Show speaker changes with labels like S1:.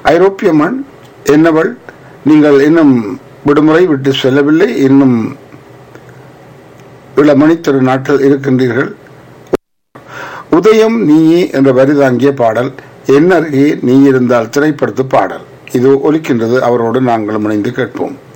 S1: ஐரோப்பிய மண் என்னவள், நீங்கள் இன்னும் விடுமுறை விட்டு செல்லவில்லை, இன்னும் இளமணித்திரு நாட்கள் இருக்கின்றீர்கள். உதயம் நீயே என்ற வரி தாங்கிய பாடல், என் அருகே நீ இருந்தால் திரைப்படத்து பாடல் இது ஒலிக்கின்றது. அவரோடு நாங்களும் இணைந்து கேட்போம்.